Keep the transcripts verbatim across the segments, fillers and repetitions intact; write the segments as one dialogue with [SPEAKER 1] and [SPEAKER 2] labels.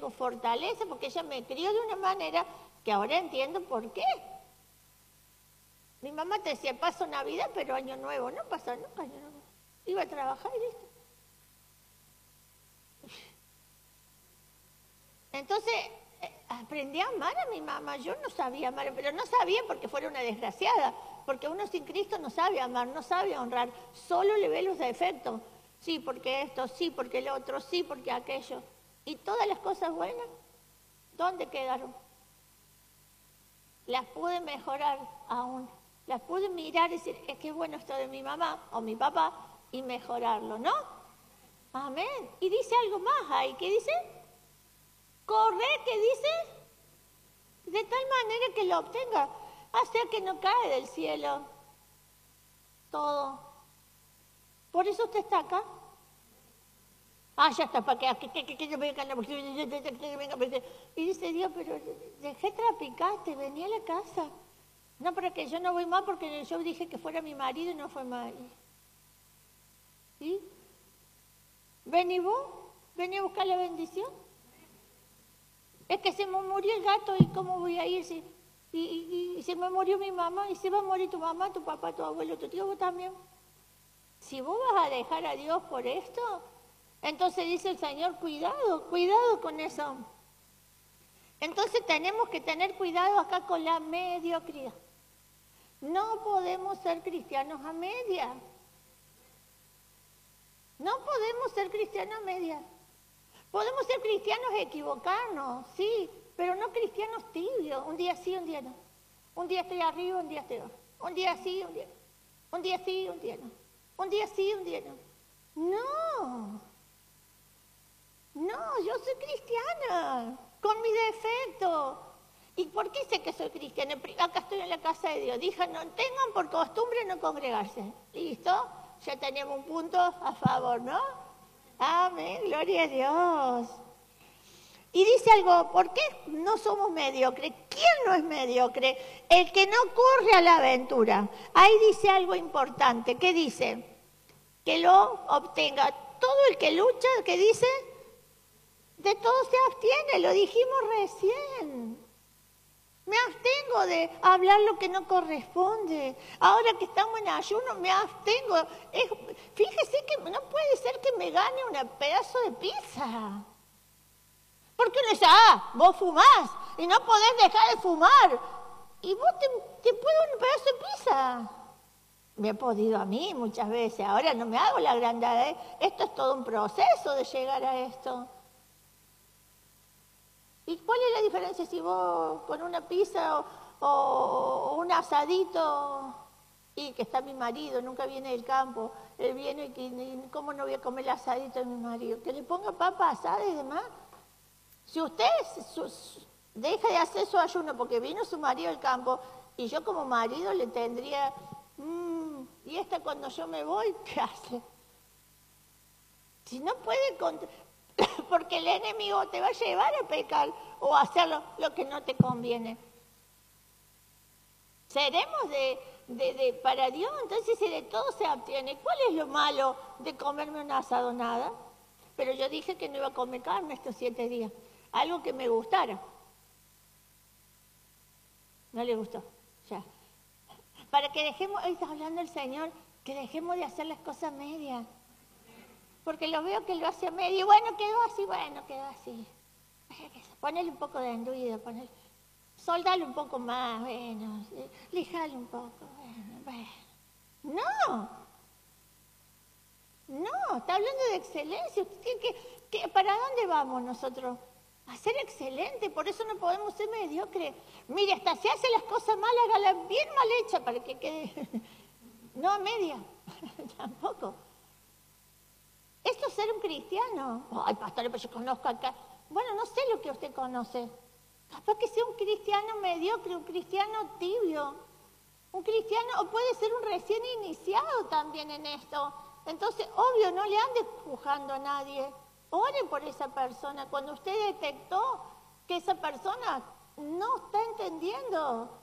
[SPEAKER 1] tengo fortaleza, porque ella me crió de una manera que ahora entiendo por qué. Mi mamá te decía, paso Navidad, pero Año Nuevo. No pasa nunca Año Nuevo. Iba a trabajar y listo. Entonces, eh, aprendí a amar a mi mamá. Yo no sabía amar, pero no sabía porque fuera una desgraciada. Porque uno sin Cristo no sabe amar, no sabe honrar. Solo le ve los defectos. Sí, porque esto, sí, porque el otro, sí, porque aquello. Y todas las cosas buenas, ¿dónde quedaron? Las pude mejorar aún. Las pude mirar y decir, es que es bueno esto de mi mamá o mi papá, y mejorarlo, ¿no? Amén. Y dice algo más ahí, ¿qué dice? Corre, ¿qué dice? De tal manera que lo obtenga. O sea que no cae del cielo todo. Por eso usted está acá. Ah, ya está, para que, que, que, que yo venga, y dice Dios, pero dejé trapicaste, vení a la casa. No, pero que yo no voy más porque yo dije que fuera mi marido y no fue marido. ¿Sí? ¿Vení vos? ¿Vení a buscar la bendición? Es que se me murió el gato y cómo voy a ir si... Y, y, y se me murió mi mamá, y se va a morir tu mamá, tu papá, tu abuelo, tu tío, vos también. Si vos vas a dejar a Dios por esto, entonces dice el Señor, cuidado, cuidado con eso. Entonces tenemos que tener cuidado acá con la mediocridad. No podemos ser cristianos a media. No podemos ser cristianos a media. Podemos ser cristianos e equivocarnos, sí, pero no cristianos tibios, un día sí, un día no. Un día estoy arriba, un día estoy abajo. Un día sí, un día no. Un día sí, un día no. Un día sí, un día no. No. No, yo soy cristiana, con mi defecto. ¿Y por qué sé que soy cristiana? Acá estoy en la casa de Dios. Dije, no tengan por costumbre no congregarse. ¿Listo? Ya tenemos un punto a favor, ¿no? Amén, gloria a Dios. Y dice algo, ¿por qué no somos mediocres? ¿Quién no es mediocre? El que no corre a la aventura. Ahí dice algo importante. ¿Qué dice? Que lo obtenga. Todo el que lucha, ¿qué dice? De todo se abstiene, lo dijimos recién. Me abstengo de hablar lo que no corresponde. Ahora que estamos en ayuno, me abstengo. Es, fíjese que no puede ser que me gane un pedazo de pizza. Porque uno dice, ah, vos fumás y no podés dejar de fumar. Y vos te, te puedo un pedazo de pizza. Me he podido a mí muchas veces. Ahora no me hago la grandada. ¿eh? Esto es todo un proceso de llegar a esto. ¿Y cuál es la diferencia si vos con una pizza o, o, o un asadito, y que está mi marido, nunca viene del campo, él viene y, que, y ¿cómo no voy a comer el asadito de mi marido? Que le ponga papa asada y demás. Si usted su, su, deja de hacer su ayuno porque vino su marido del campo y yo como marido le tendría, mmm, y esta cuando yo me voy, ¿qué hace? Si no puede... Contra... porque el enemigo te va a llevar a pecar o a hacer lo, lo que no te conviene. ¿Seremos de, de, de para Dios? Entonces si de todo se abstiene, ¿cuál es lo malo de comerme un asado? Nada. Pero yo dije que no iba a comer carne estos siete días. Algo que me gustara. No le gustó. Ya. Para que dejemos, hoy está hablando el Señor, que dejemos de hacer las cosas medias. Porque lo veo que lo hace a medio, y bueno, quedó así, bueno, quedó así. Ponele un poco de enduido, ponele, soldale un poco más, bueno, lijale un poco, bueno, bueno. No, no, está hablando de excelencia. Usted tiene que, que, ¿para dónde vamos nosotros? A ser excelente, por eso no podemos ser mediocres. Mire, hasta si hace las cosas mal, hágalas bien mal hechas para que quede, no a media, tampoco. Esto es ser un cristiano. Ay, pastor, pero yo conozco acá. Bueno, no sé lo que usted conoce. Capaz que sea un cristiano mediocre, un cristiano tibio. Un cristiano, o puede ser un recién iniciado también en esto. Entonces, obvio, no le ande empujando a nadie. Ore por esa persona. Cuando usted detectó que esa persona no está entendiendo,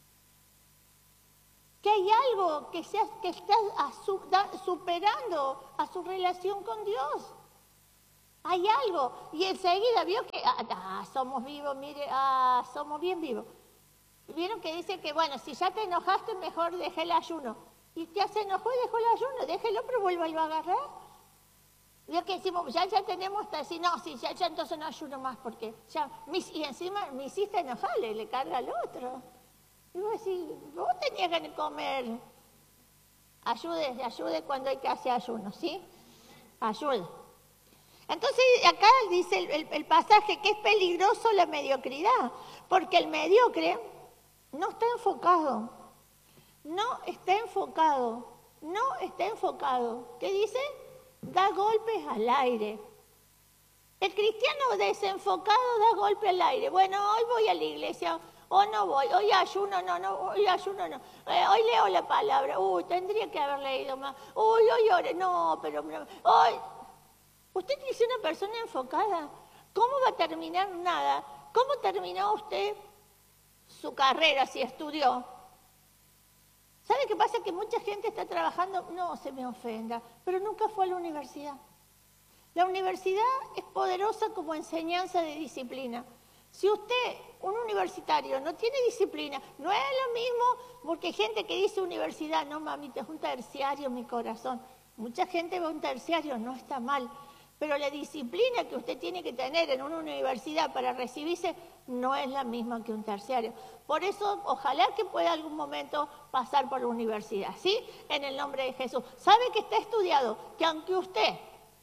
[SPEAKER 1] que hay algo que, sea, que está a su, da, superando a su relación con Dios. Hay algo. Y enseguida vio que, ah, ah, somos vivos, mire, ah, somos bien vivos. Vieron que dice que, bueno, si ya te enojaste, mejor deja el ayuno. Y ya se enojó y dejó el ayuno, déjelo, pero vuélvalo a agarrar. Vio que decimos, ya, ya tenemos hasta decir, no, sí, ya, ya entonces no ayuno más, porque ya, y encima me hiciste enojar, le, le carga al otro. Y vos decís, vos tenías que comer. Ayude, ayude cuando hay que hacer ayuno, ¿sí? Ayude. Entonces acá dice el, el, el pasaje que es peligroso la mediocridad, porque el mediocre no está enfocado, no está enfocado, no está enfocado. ¿Qué dice? Da golpes al aire. El cristiano desenfocado da golpe al aire. Bueno, hoy voy a la iglesia, o no voy, hoy ayuno, no, no, hoy ayuno, no. Eh, hoy leo la palabra, uy, tendría que haber leído más. Uy, hoy ore, no, pero no, hoy. Usted dice una persona enfocada, ¿cómo va a terminar nada? ¿Cómo terminó usted su carrera si estudió? ¿Sabe qué pasa? Que mucha gente está trabajando, no se me ofenda, pero nunca fue a la universidad. La universidad es poderosa como enseñanza de disciplina. Si usted, un universitario, no tiene disciplina, no es lo mismo, porque hay gente que dice universidad, no mamita, es un terciario mi corazón. Mucha gente va a un terciario, no está mal. Pero la disciplina que usted tiene que tener en una universidad para recibirse no es la misma que un terciario. Por eso, ojalá que pueda algún momento pasar por la universidad, ¿sí? En el nombre de Jesús. ¿Sabe que está estudiado? Que aunque usted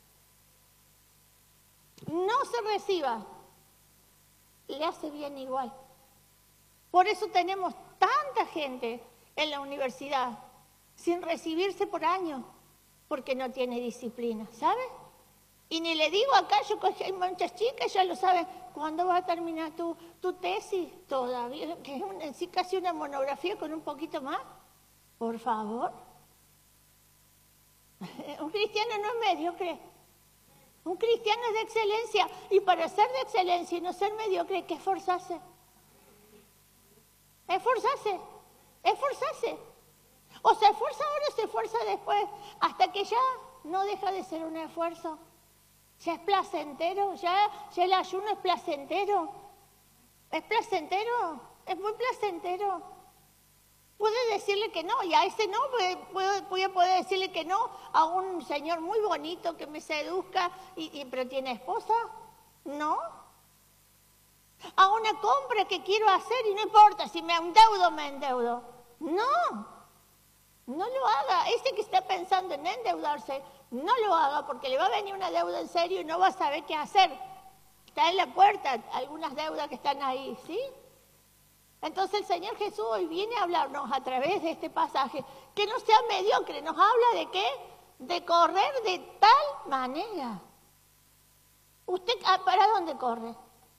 [SPEAKER 1] no se reciba, le hace bien igual. Por eso tenemos tanta gente en la universidad sin recibirse por años, porque no tiene disciplina, ¿sabe? Y ni le digo acá, yo hay muchas chicas, ya lo saben, ¿cuándo va a terminar tu, tu tesis? Todavía, que es una, sí, casi una monografía con un poquito más. Por favor. Un cristiano no es mediocre. Un cristiano es de excelencia. Y para ser de excelencia y no ser mediocre, hay que esforzarse. Esforzarse. Esforzarse. O se esfuerza ahora o se esfuerza después, hasta que ya no deja de ser un esfuerzo. Ya es placentero, ya, ya el ayuno es placentero. ¿Es placentero? Es muy placentero. Puede decirle que no, y a ese no, voy a poder decirle que no a un señor muy bonito que me seduzca, y, y, pero tiene esposa. No. A una compra que quiero hacer y no importa si me endeudo o me endeudo. No. No lo haga. Ese que está pensando en endeudarse, no lo haga porque le va a venir una deuda en serio y no va a saber qué hacer. Está en la puerta algunas deudas que están ahí, ¿sí? Entonces el Señor Jesús hoy viene a hablarnos a través de este pasaje que no sea mediocre. Nos habla de qué? De correr de tal manera. ¿Usted para dónde corre?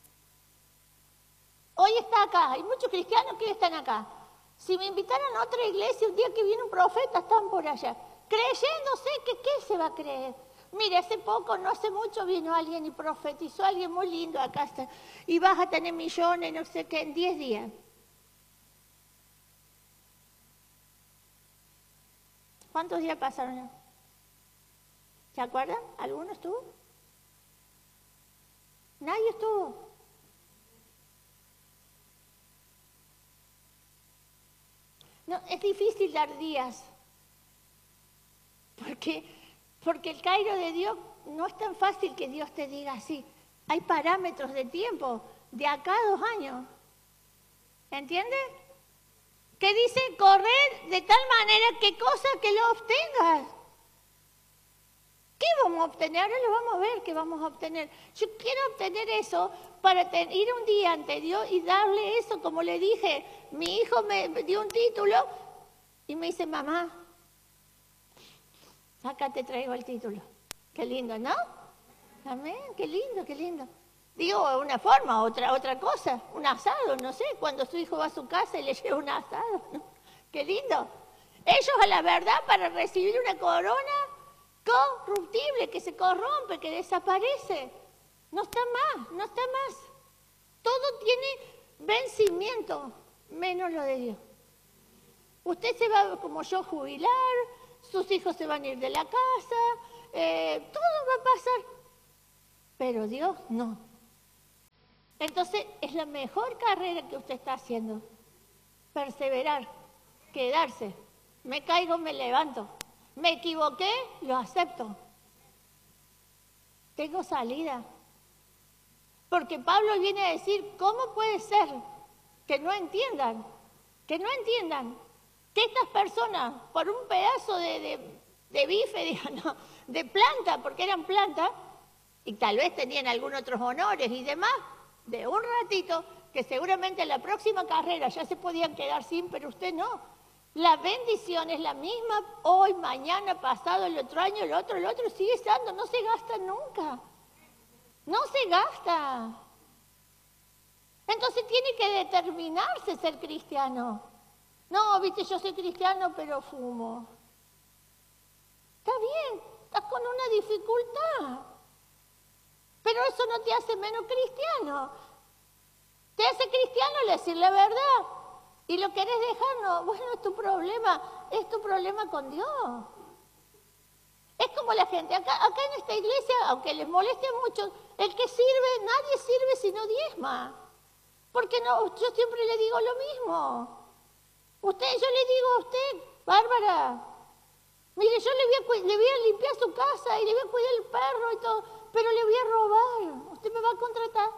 [SPEAKER 1] Hoy está acá. Hay muchos cristianos que están acá. Si me invitaran a otra iglesia, un día que viene un profeta, están por allá, creyéndose que ¿qué se va a creer? Mire, hace poco, no hace mucho, vino alguien y profetizó, alguien muy lindo acá, está, y vas a tener millones, no sé qué, en diez días. ¿Cuántos días pasaron? ¿Se acuerdan? ¿Alguno estuvo? Nadie estuvo. No, es difícil dar días, porque, porque el Cairo de Dios no es tan fácil que Dios te diga así. Hay parámetros de tiempo, de acá a dos años. ¿Entiendes? Que dice correr de tal manera que cosa que lo obtengas. ¿Qué vamos a obtener? Ahora lo vamos a ver qué vamos a obtener. Yo quiero obtener eso para ir un día ante Dios y darle eso, como le dije. Mi hijo me dio un título y me dice, mamá, acá te traigo el título. Qué lindo, ¿no? Amén, qué lindo, qué lindo. Digo, una forma, otra, otra cosa, un asado, no sé, cuando su hijo va a su casa y le lleva un asado, ¿no? Qué lindo. Ellos a la verdad para recibir una corona corruptible, que se corrompe, que desaparece. No está más, no está más. Todo tiene vencimiento, menos lo de Dios. Usted se va, como yo, a jubilar, sus hijos se van a ir de la casa, eh, todo va a pasar. pero Dios no. Entonces, es la mejor carrera que usted está haciendo. Perseverar, quedarse. Me caigo, me levanto. Me equivoqué, lo acepto. Tengo salida. Porque Pablo viene a decir, ¿cómo puede ser que no entiendan? Que no entiendan que estas personas, por un pedazo de, de, de bife, digamos, de planta, porque eran plantas, y tal vez tenían algunos otros honores y demás, de un ratito, que seguramente en la próxima carrera ya se podían quedar sin, pero usted no. La bendición es la misma hoy, mañana, pasado, el otro año, el otro, el otro, sigue estando, no se gasta nunca. No se gasta. Entonces tiene que determinarse ser cristiano. No, viste, yo soy cristiano, pero fumo. Está bien, estás con una dificultad. Pero eso no te hace menos cristiano. Te hace cristiano el decir la verdad. Y lo querés dejar, no, bueno, es tu problema, es tu problema con Dios. Es como la gente, acá, acá en esta iglesia, aunque les moleste mucho, el que sirve, nadie sirve si no diezma. Porque no, yo siempre le digo lo mismo. Usted, yo le digo a usted, Bárbara, mire, yo le voy, a, le voy a limpiar su casa y le voy a cuidar el perro y todo, pero le voy a robar. ¿Usted me va a contratar?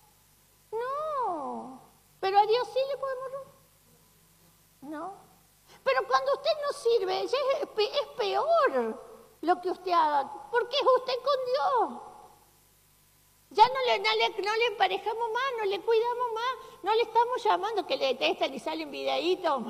[SPEAKER 1] No. Pero a Dios sí le podemos robar. No. Pero cuando usted no sirve, ya es, es peor lo que usted haga, porque es usted con Dios. Ya no le, no, le, no le emparejamos más, no le cuidamos más, no le estamos llamando que le detestan y salen videitos.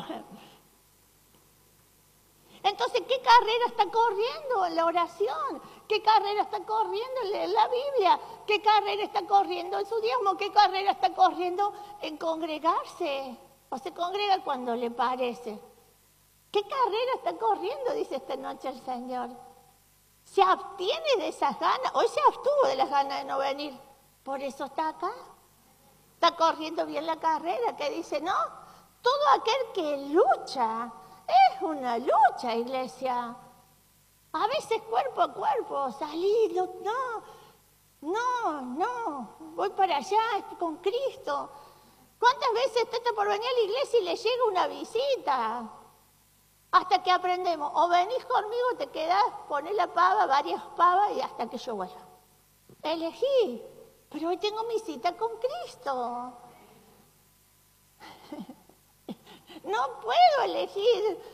[SPEAKER 1] Entonces, ¿qué carrera está corriendo en la oración? ¿Qué carrera está corriendo en leer la Biblia? ¿Qué carrera está corriendo en su diezmo? ¿Qué carrera está corriendo en congregarse? O se congrega cuando le parece. ¿Qué carrera está corriendo? Dice esta noche el Señor. Se abstiene de esas ganas. Hoy se abstuvo de las ganas de no venir. Por eso está acá. Está corriendo bien la carrera. Que dice, no, todo aquel que lucha, es una lucha, iglesia. A veces cuerpo a cuerpo, salir, no, no, no, voy para allá con Cristo. ¿Cuántas veces usted está por venir a la iglesia y le llega una visita? Hasta que aprendemos, o venís conmigo, te quedás, ponés la pava, varias pavas y hasta que yo vuelva. Elegí, pero hoy tengo mi cita con Cristo. No puedo elegir.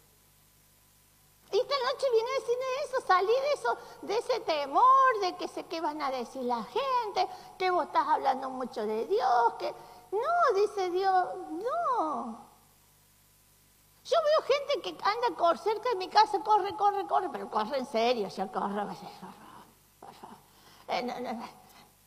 [SPEAKER 1] Y esta noche viene a decirme eso, salí de eso, de ese temor, de que sé qué van a decir la gente, que vos estás hablando mucho de Dios, que... No, dice Dios, no. Yo veo gente que anda por cerca de mi casa, corre, corre, corre, pero corre en serio, ya corre, por favor, por favor. Eh, no, no, no.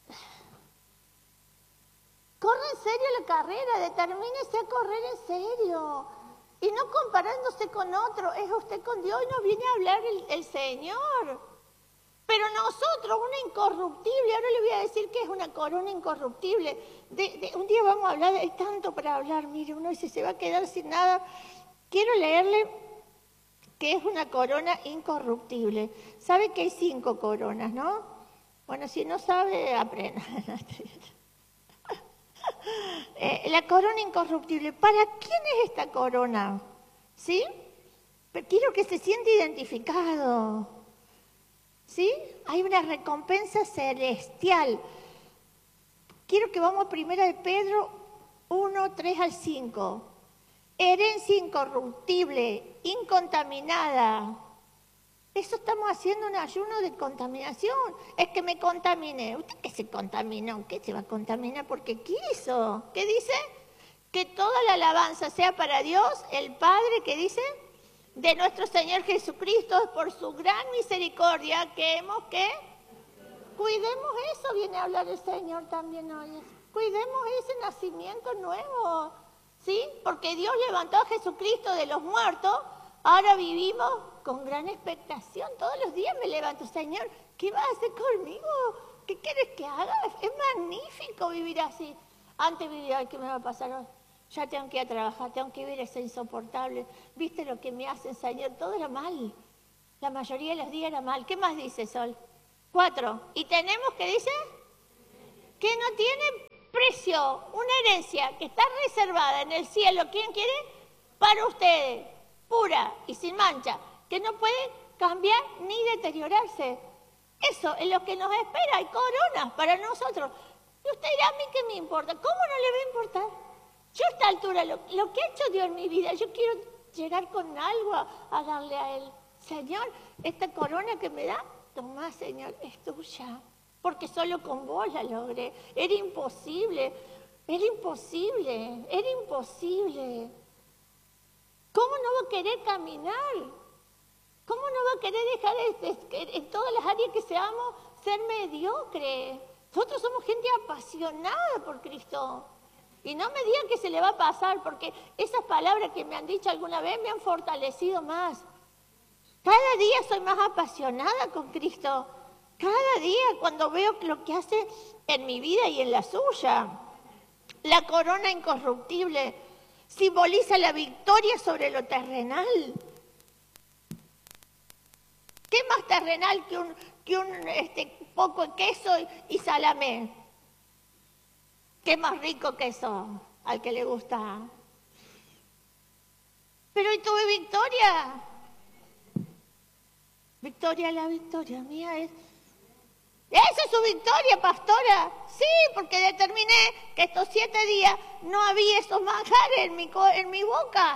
[SPEAKER 1] Corre en serio la carrera, determínese a correr en serio. Y no comparándose con otro, es usted con Dios y nos viene a hablar el, el Señor. Pero nosotros, una incorruptible, ahora le voy a decir que es una corona incorruptible. De, de, un día vamos a hablar, hay tanto para hablar, mire, uno dice, se va a quedar sin nada. Quiero leerle que es una corona incorruptible. Sabe que hay cinco coronas, ¿no? Bueno, si no sabe, aprenda. eh, la corona incorruptible. ¿Para quién es esta corona? ¿Sí? Pero quiero que se siente identificado. ¿Sí? Hay una recompensa celestial. Quiero que vamos a primera de Pedro uno, tres al cinco. Herencia incorruptible, incontaminada. Eso estamos haciendo un ayuno de contaminación. Es que me contaminé. ¿Usted qué se contaminó? ¿Qué se va a contaminar porque quiso? ¿Qué dice? Que toda la alabanza sea para Dios, el Padre, ¿qué dice? De nuestro Señor Jesucristo, por su gran misericordia, que hemos que cuidemos eso, viene a hablar el Señor también hoy. Cuidemos ese nacimiento nuevo, ¿sí? Porque Dios levantó a Jesucristo de los muertos, ahora vivimos con gran expectación. Todos los días me levanto, Señor, ¿qué vas a hacer conmigo? ¿Qué quieres que haga? Es magnífico vivir así. Antes vivía, ¿qué me va a pasar hoy? Ya tengo que ir a trabajar, tengo que vivir, es insoportable. ¿Viste lo que me hacen, Señor? Todo era mal. La mayoría de los días era mal. ¿Qué más dice Sol? Cuatro. Y tenemos, ¿qué dice? Que no tiene precio, una herencia que está reservada en el cielo. ¿Quién quiere? Para ustedes, pura y sin mancha, que no puede cambiar ni deteriorarse. Eso es lo que nos espera, hay coronas para nosotros. Y usted dirá, ¿a mí qué me importa? ¿Cómo no le va a importar? Yo a esta altura, lo, lo que ha hecho Dios en mi vida, yo quiero llegar con algo a, a darle a Él. Señor, esta corona que me da, toma, Señor, es tuya. Porque solo con vos la logré. Era imposible, era imposible, era imposible. ¿Cómo no va a querer caminar? ¿Cómo no va a querer dejar de, en todas las áreas que seamos ser mediocre? Nosotros somos gente apasionada por Cristo. Y no me digan que se le va a pasar, porque esas palabras que me han dicho alguna vez me han fortalecido más. Cada día soy más apasionada con Cristo. Cada día cuando veo lo que hace en mi vida y en la suya. La corona incorruptible simboliza la victoria sobre lo terrenal. ¿Qué más terrenal que un, que un este, poco de queso y salamé? ¿Qué más rico que eso al que le gusta? Pero hoy tuve victoria. Victoria, la victoria mía es... ¿Esa es su victoria, pastora? Sí, porque determiné que estos siete días no había esos manjares en mi, en mi boca.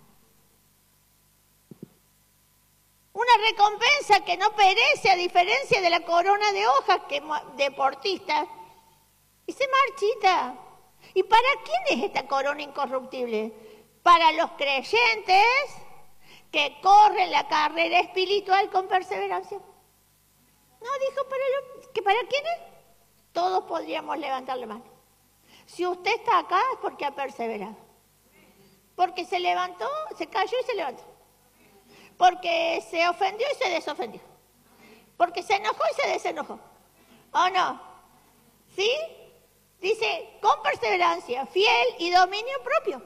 [SPEAKER 1] Una recompensa que no perece, a diferencia de la corona de hojas que deportistas, y se marchita. ¿Y para quién es esta corona incorruptible? Para los creyentes que corren la carrera espiritual con perseverancia. No, dijo, para lo, ¿que para quién es? Todos podríamos levantar la mano. Si usted está acá es porque ha perseverado. Porque se levantó, se cayó y se levantó. Porque se ofendió y se desofendió. Porque se enojó y se desenojó. ¿O no? ¿Sí? Dice, con perseverancia, fiel y dominio propio.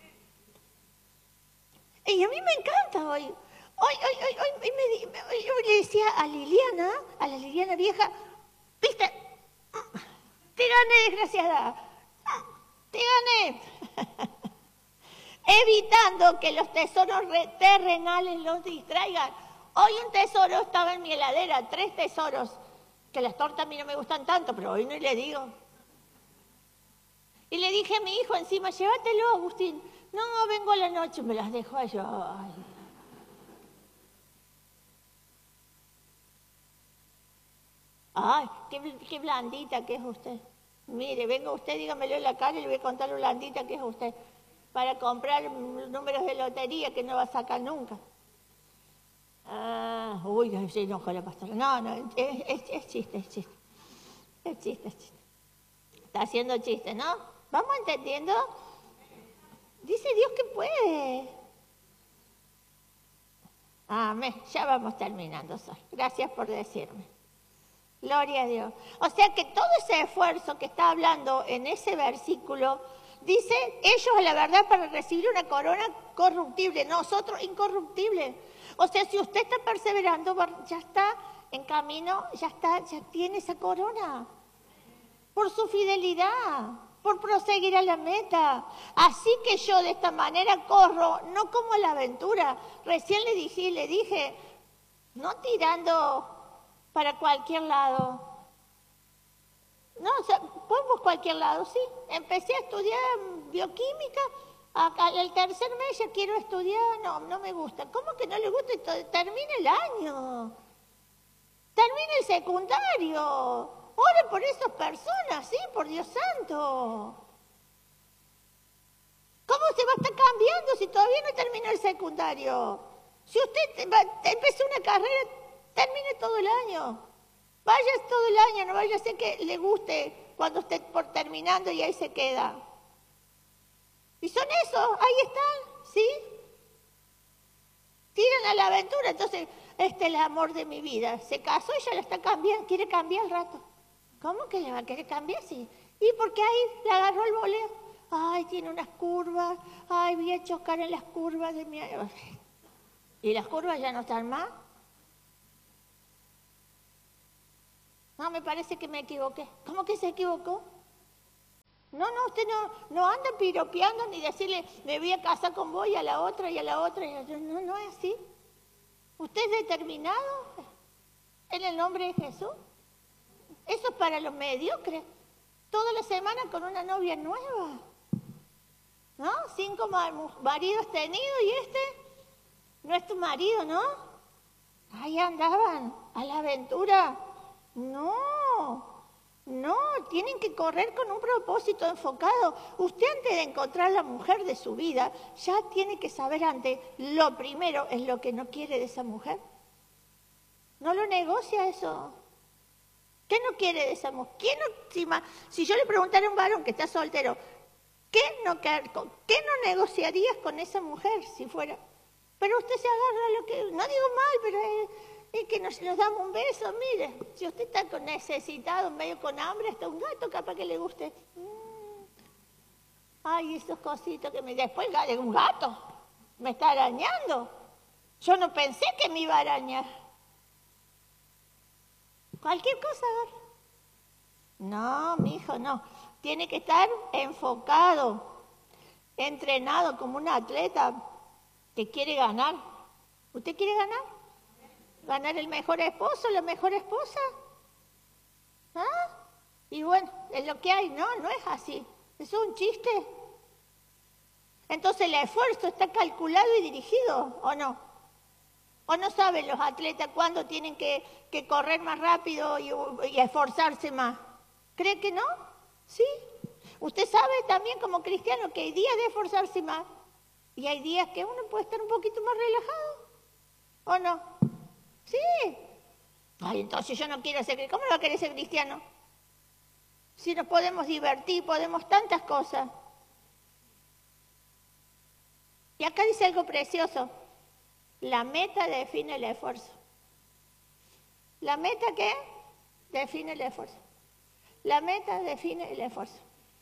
[SPEAKER 1] Y a mí me encanta hoy. Hoy, hoy, hoy, hoy, hoy, me, hoy, hoy le decía a Liliana, a la Liliana vieja, viste, te gané, desgraciada, te gané. Evitando que los tesoros terrenales los distraigan. Hoy un tesoro estaba en mi heladera, tres tesoros, que las tortas a mí no me gustan tanto, pero hoy no le digo. Y le dije a mi hijo encima, llévatelo, Agustín. No, vengo a la noche, me las dejo allá. Ay. Ay, qué, qué blandita que es usted. Mire, venga usted, dígamelo en la cara y le voy a contar lo blandita que es usted. Para comprar números de lotería que no va a sacar nunca. Ah, uy, se enoja la pastora. No, no, es, es, es chiste, es chiste. Es chiste, es chiste. Está haciendo chiste, ¿no? ¿Vamos entendiendo? Dice Dios que puede. Amén. Ya vamos terminando, Sol. Gracias por decirme. Gloria a Dios. O sea que todo ese esfuerzo que está hablando en ese versículo, dice, ellos a la verdad para recibir una corona corruptible, nosotros incorruptible. O sea, si usted está perseverando, ya está en camino, ya está, ya tiene esa corona. Por su fidelidad, por proseguir a la meta. Así que yo de esta manera corro, no como a la aventura. Recién le dije, le dije, no tirando para cualquier lado. No, o sea, podemos cualquier lado, sí. Empecé a estudiar bioquímica, al tercer mes ya quiero estudiar, no, no me gusta. ¿Cómo que no le gusta? Termina el año, termina el secundario. Oren por esas personas, sí, por Dios santo. ¿Cómo se va a estar cambiando si todavía no terminó el secundario? Si usted empezó una carrera, termine todo el año. Vaya todo el año, no vaya a ser que le guste cuando esté por terminando y ahí se queda. Y son esos, ahí están, ¿sí? Tiran a la aventura, entonces, este es el amor de mi vida. Se casó y ya la está cambiando, quiere cambiar al rato. ¿Cómo que le va a querer cambiar? Sí. ¿Y por qué ahí le agarró el voleo? Ay, tiene unas curvas, ay, voy a chocar en las curvas de mi... ¿Y las curvas ya no están más? No, me parece que me equivoqué. ¿Cómo que se equivocó? No, no, usted no, no anda piropeando ni decirle, me voy a casar con vos y a la otra y a la otra. No, no es así. ¿Usted es determinado en el nombre de Jesús? Eso es para los mediocres. Toda la semana con una novia nueva. ¿No? Cinco maridos tenidos y este no es tu marido, ¿no? Ahí andaban a la aventura. No. No, tienen que correr con un propósito enfocado. Usted antes de encontrar la mujer de su vida, ya tiene que saber antes, lo primero es lo que no quiere de esa mujer. No lo negocia eso. ¿Qué no quiere de esa mujer? ¿Quién no, si, si yo le preguntara a un varón que está soltero, ¿qué no, ¿qué no negociarías con esa mujer si fuera? Pero usted se agarra a lo que, no digo mal, pero es, es que nos, nos damos un beso, mire, si usted está con necesitado, medio con hambre, hasta un gato capaz que le guste. Mm. Ay, esos cositos que me... Después un gato me está arañando. Yo no pensé que me iba a arañar. Cualquier cosa, agarra. No, mi hijo, no. Tiene que estar enfocado, entrenado como un atleta que quiere ganar. ¿Usted quiere ganar? ¿Ganar el mejor esposo, la mejor esposa? ¿Ah? Y bueno, es lo que hay, no, no es así. Es un chiste. Entonces el esfuerzo está calculado y dirigido, ¿o no? ¿O no saben los atletas cuándo tienen que, que correr más rápido y, y esforzarse más? ¿Cree que no? Sí. Usted sabe también como cristiano que hay días de esforzarse más y hay días que uno puede estar un poquito más relajado, ¿o no? Sí. Ay, entonces yo no quiero ser cristiano. ¿Cómo no va a querer ser cristiano? Si nos podemos divertir, podemos tantas cosas. Y acá dice algo precioso. La meta define el esfuerzo. ¿La meta qué? Define el esfuerzo. La meta define el esfuerzo.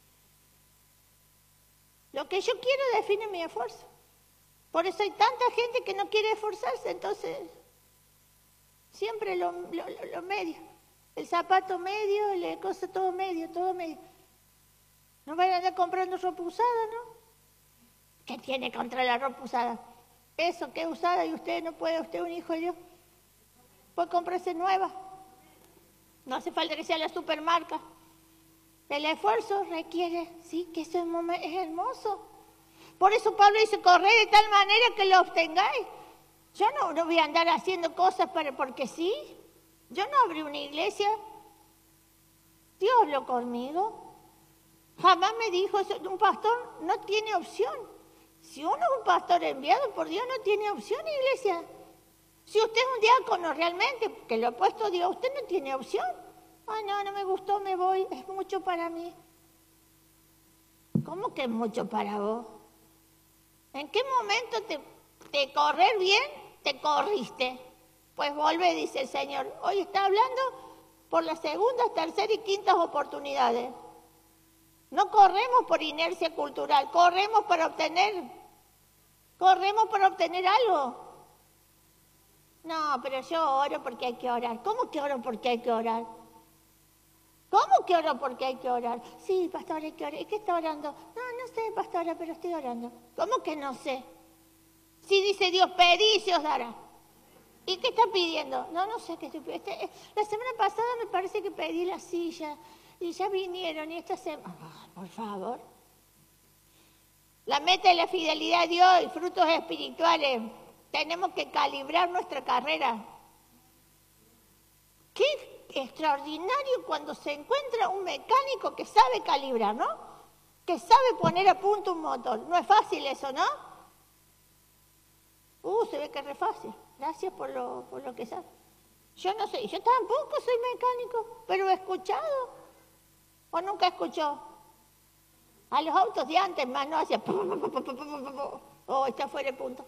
[SPEAKER 1] Lo que yo quiero define mi esfuerzo. Por eso hay tanta gente que no quiere esforzarse, entonces siempre lo, lo, lo, lo medio. El zapato medio, la cosa todo medio, todo medio. No vayan a andar comprando ropa usada, ¿no? ¿Qué tiene contra la ropa usada? Eso que es usada y usted no puede, usted es un hijo de Dios. Puede comprarse nueva. No hace falta que sea la supermarca. El esfuerzo requiere, sí, que eso es hermoso. Por eso Pablo dice, correr de tal manera que lo obtengáis. Yo no, no voy a andar haciendo cosas para, porque sí. Yo no abrí una iglesia. Dios habló conmigo. Jamás me dijo, un pastor no tiene opción. Si uno es un pastor enviado por Dios, no tiene opción, iglesia. Si usted es un diácono realmente, que lo ha puesto Dios, usted no tiene opción. Ay, no, no me gustó, me voy, es mucho para mí. ¿Cómo que es mucho para vos? ¿En qué momento te, te correr bien, te corriste? Pues vuelve, dice el Señor. Hoy está hablando por las segundas, terceras y quintas oportunidades. No corremos por inercia cultural, corremos para obtener, corremos para obtener algo. No, pero yo oro porque hay que orar. ¿Cómo que oro porque hay que orar? ¿Cómo que oro porque hay que orar? Sí, pastora, hay que orar. ¿Y qué está orando? No, no sé, pastora, pero estoy orando. ¿Cómo que no sé? Si dice Dios, pedí y se os dará. ¿Y qué está pidiendo? No, no sé qué estoy pidiendo. Este, la semana pasada me parece que pedí la silla y ya vinieron y esta semana... Oh, por favor. La meta es la fidelidad a Dios y frutos espirituales. Tenemos que calibrar nuestra carrera. Qué extraordinario cuando se encuentra un mecánico que sabe calibrar, ¿no? Que sabe poner a punto un motor. No es fácil eso, ¿no? Uh, se ve que es re fácil. Gracias por lo, por lo que sabe. Yo no sé, yo tampoco soy mecánico, pero he escuchado. ¿O nunca escuchó? A los autos de antes más no hacía... Oh, está fuera de punto.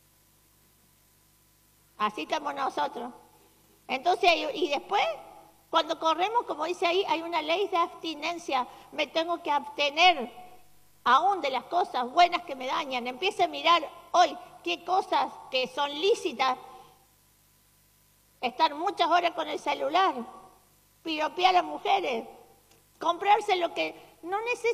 [SPEAKER 1] Así estamos nosotros. Entonces, y después, cuando corremos, como dice ahí, hay una ley de abstinencia. Me tengo que abstener aún de las cosas buenas que me dañan. Empiece a mirar hoy qué cosas que son lícitas. Estar muchas horas con el celular. piropear a mujeres, comprarse lo que no necesitan.